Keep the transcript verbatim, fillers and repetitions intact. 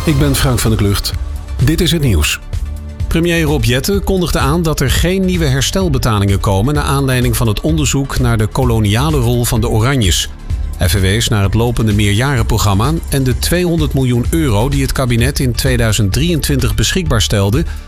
ik ben Frank van der Klucht. Dit is het nieuws. Premier Rob Jetten kondigde aan dat er geen nieuwe herstelbetalingen komen naar aanleiding van het onderzoek naar de koloniale rol van de Oranjes. Hij verwees naar het lopende meerjarenprogramma en de tweehonderd miljoen euro die het kabinet in tweeduizend drieëntwintig beschikbaar stelde